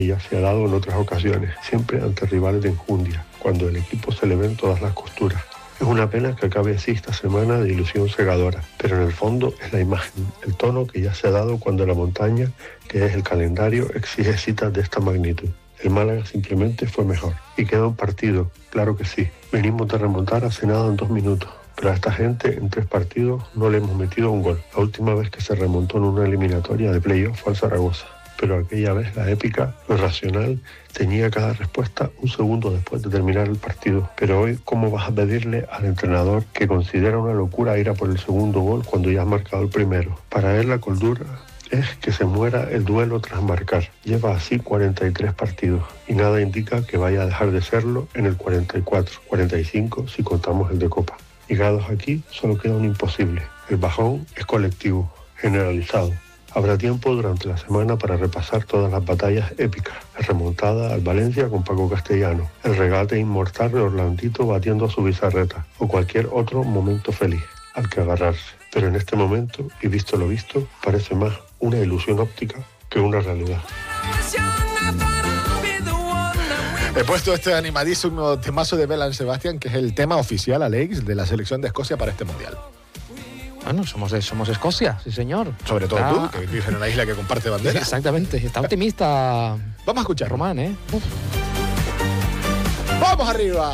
Ya se ha dado en otras ocasiones, siempre ante rivales de enjundia, cuando el equipo se le ven todas las costuras. Es una pena que acabe así esta semana de ilusión cegadora, pero en el fondo es la imagen, el tono que ya se ha dado cuando la montaña, que es el calendario, exige citas de esta magnitud. El Málaga simplemente fue mejor. Y queda un partido, claro que sí. Venimos de remontar hace nada en 2 minutos. Pero a esta gente en 3 partidos no le hemos metido un gol. La última vez que se remontó en una eliminatoria de playoff fue al Zaragoza. Pero aquella vez la épica, lo racional, tenía cada respuesta un segundo después de terminar el partido. Pero hoy, ¿cómo vas a pedirle al entrenador que considera una locura ir a por el segundo gol cuando ya has marcado el primero? Para él la cordura es que se muera el duelo tras marcar. Lleva así 43 partidos y nada indica que vaya a dejar de serlo en el 44, 45 si contamos el de Copa. Llegados aquí, solo queda un imposible. El bajón es colectivo, generalizado. Habrá tiempo durante la semana para repasar todas las batallas épicas. La remontada al Valencia con Paco Castellano, el regate inmortal de Orlandito batiendo a su bizarreta o cualquier otro momento feliz al que agarrarse. Pero en este momento, y visto lo visto, parece más una ilusión óptica que una realidad. He puesto este animadísimo temazo de Belle Sebastian, que es el tema oficial, Alex, de la selección de Escocia para este Mundial. Bueno, somos Escocia, sí señor. Sobre todo tú, que vives en una isla que comparte bandera. Exactamente, está optimista. Vamos a escuchar. Román, ¿eh? Uf. ¡Vamos arriba!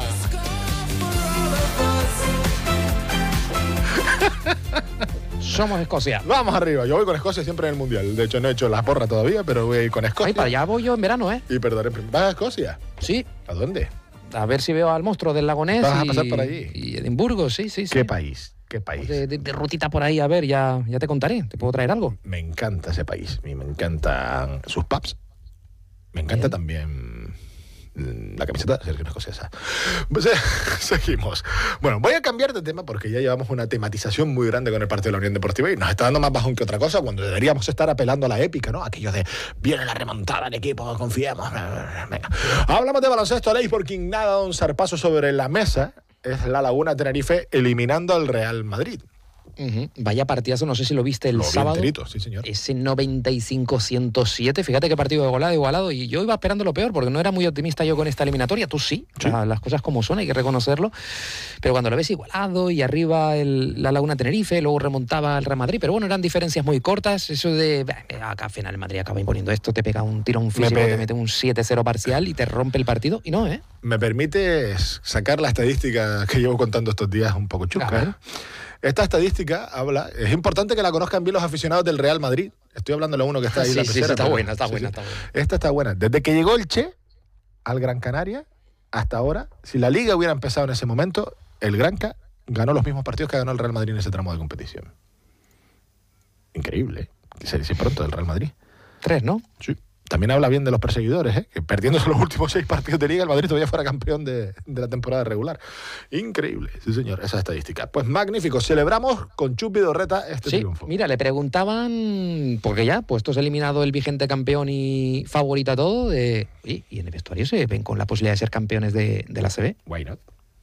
Somos Escocia. Vamos arriba. Yo voy con Escocia siempre en el Mundial. De hecho, no he hecho la porra todavía, pero voy con Escocia. Ay, para allá voy yo en verano, ¿eh? Y perdón, ¿vas a Escocia? Sí. ¿A dónde? A ver si veo al monstruo del lago Ness. ¿Vas a pasar por allí? Y Edimburgo, sí. ¿Qué país? ¿Qué país? De rutita por ahí, a ver, ya te contaré. ¿Te puedo traer algo? Me encanta ese país. Me encantan sus pubs. Me encanta también la camiseta de selección escocesa. Pues, seguimos. Bueno, voy a cambiar de tema porque ya llevamos una tematización muy grande con el partido de la Unión Deportiva y nos está dando más bajón que otra cosa cuando deberíamos estar apelando a la épica, ¿no? Aquello de, viene la remontada del equipo, confiemos. Venga. Hablamos de baloncesto, Aleix, porque nada da un zarpazo sobre la mesa. Es la Laguna Tenerife eliminando al Real Madrid. Vaya partidazo, no sé si lo viste el sábado. Enterito, sí, señor. Ese 95-107, fíjate qué partido de igualado. Y yo iba esperando lo peor, porque no era muy optimista yo con esta eliminatoria. Tú sí. O sea, las cosas como son, hay que reconocerlo. Pero cuando lo ves igualado y arriba la Laguna Tenerife, luego remontaba el Real Madrid. Pero bueno, eran diferencias muy cortas. Eso de, acá al final el Madrid acaba imponiendo esto, te pega un tirón físico, te mete un 7-0 parcial y te rompe el partido. Y no, ¿eh? ¿Me permites sacar la estadística que llevo contando estos días un poco chusca? Esta estadística habla, es importante que la conozcan bien los aficionados del Real Madrid. Estoy hablando de uno que está ahí en la pecera. Sí, está buena. Esta está buena. Desde que llegó el Che al Gran Canaria hasta ahora, si la Liga hubiera empezado en ese momento, el Granca ganó los mismos partidos que ganó el Real Madrid en ese tramo de competición. Increíble, ¿eh? Que se dice pronto del Real Madrid. 3, ¿no? Sí. También habla bien de los perseguidores, ¿eh? Que perdiéndose los últimos 6 partidos de Liga, el Madrid todavía fuera campeón de la temporada regular. Increíble, sí señor, esa estadística. Pues magnífico, celebramos con Chus Vidorreta este triunfo. Mira, le preguntaban, porque ya, puestos eliminado el vigente campeón y favorito a todo, y en el vestuario se ven con la posibilidad de ser campeones de la ACB. Why not?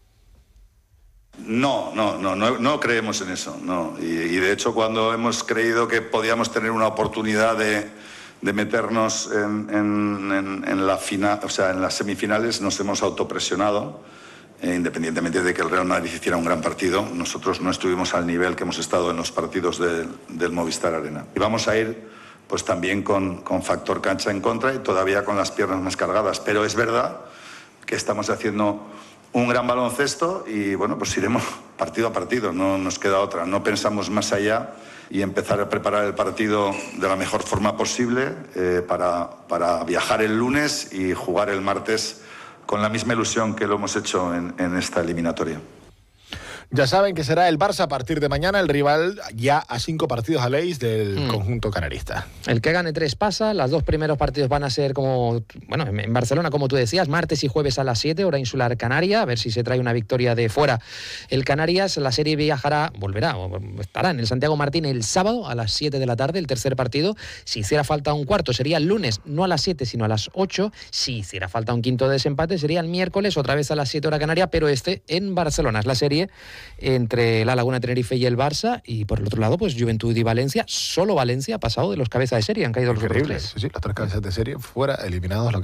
No creemos en eso, no. Y de hecho, cuando hemos creído que podíamos tener una oportunidad de meternos en la final, o sea, en las semifinales, nos hemos autopresionado, independientemente de que el Real Madrid hiciera un gran partido. Nosotros no estuvimos al nivel que hemos estado en los partidos del Movistar Arena. Y vamos a ir pues también con factor cancha en contra y todavía con las piernas más cargadas. Pero es verdad que estamos haciendo un gran baloncesto y bueno, pues iremos partido a partido, no nos queda otra. No pensamos más allá y empezar a preparar el partido de la mejor forma posible para viajar el lunes y jugar el martes con la misma ilusión que lo hemos hecho en esta eliminatoria. Ya saben que será el Barça a partir de mañana, el rival ya a 5 partidos a Aleix del conjunto canarista. El que gane 3 pasa, los 2 primeros partidos van a ser como, bueno, en Barcelona, como tú decías, martes y jueves a las 7, hora insular Canaria, a ver si se trae una victoria de fuera. El Canarias, la serie estará en el Santiago Martín el sábado a las 7 de la tarde, el tercer partido. Si hiciera falta un cuarto sería el lunes, no a las 7 sino a las 8. Si hiciera falta un quinto de desempate sería el miércoles, otra vez a las 7 hora Canaria, pero en Barcelona. Es la serie entre la Laguna de Tenerife y el Barça, y por el otro lado, pues Juventud y Valencia. Solo Valencia ha pasado de los cabezas de serie, han caído los otros Increíble. tres. Sí, las 3 cabezas de serie fuera, eliminados.